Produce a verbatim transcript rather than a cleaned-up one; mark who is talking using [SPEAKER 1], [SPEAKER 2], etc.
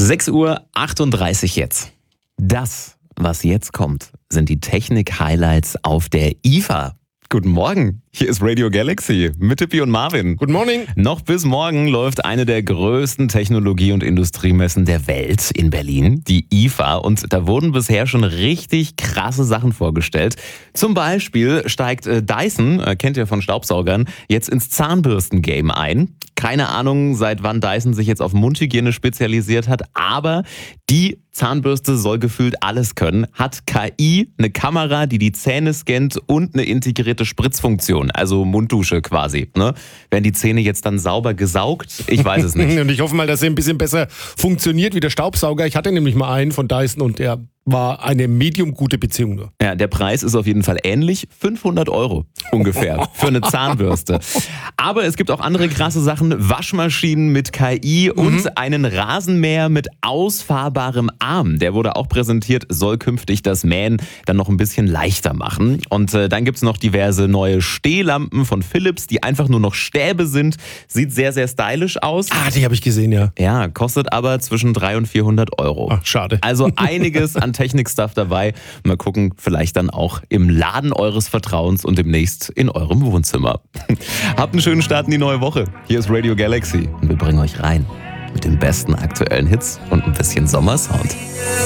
[SPEAKER 1] sechs Uhr achtunddreißig jetzt. Das, was jetzt kommt, sind die Technik-Highlights auf der I F A. Guten Morgen, hier ist Radio Galaxy mit Tippi und Marvin.
[SPEAKER 2] Guten Morgen.
[SPEAKER 1] Noch bis morgen läuft eine der größten Technologie- und Industriemessen der Welt in Berlin, die I F A. Und da wurden bisher schon richtig krasse Sachen vorgestellt. Zum Beispiel steigt äh, Dyson, äh, kennt ihr von Staubsaugern, jetzt ins Zahnbürsten-Game ein. Keine Ahnung, seit wann Dyson sich jetzt auf Mundhygiene spezialisiert hat, aber die Zahnbürste soll gefühlt alles können, hat K I, eine Kamera, die die Zähne scannt und eine integrierte Spritzfunktion, also Munddusche quasi. Ne? Werden die Zähne jetzt dann sauber gesaugt? Ich weiß es nicht.
[SPEAKER 2] Und ich hoffe mal, dass er ein bisschen besser funktioniert wie der Staubsauger. Ich hatte nämlich mal einen von Dyson und der war eine medium gute Beziehung nur.
[SPEAKER 1] Ja, der Preis ist auf jeden Fall ähnlich. fünfhundert Euro ungefähr für eine Zahnbürste. Aber es gibt auch andere krasse Sachen. Waschmaschinen mit K I und mhm. einen Rasenmäher mit ausfahrbarem Arm. Der wurde auch präsentiert, soll künftig das Mähen dann noch ein bisschen leichter machen. Und äh, dann gibt's noch diverse neue Stehlampen von Philips, die einfach nur noch Stäbe sind. Sieht sehr, sehr stylisch aus.
[SPEAKER 2] Ah, die habe ich gesehen, ja.
[SPEAKER 1] Ja, kostet aber zwischen dreihundert und vierhundert Euro.
[SPEAKER 2] Ach, schade.
[SPEAKER 1] Also einiges an Technik-Stuff dabei. Mal gucken, vielleicht dann auch im Laden eures Vertrauens und demnächst in eurem Wohnzimmer. Habt einen schönen Start in die neue Woche. Hier ist Radio Galaxy und wir bringen euch rein mit den besten aktuellen Hits und ein bisschen Sommersound.